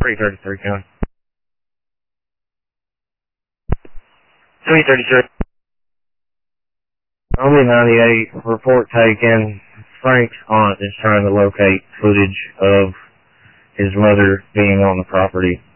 333 County. 333. Only 98, report taken. Frank's aunt is trying to locate footage of his mother being on the property.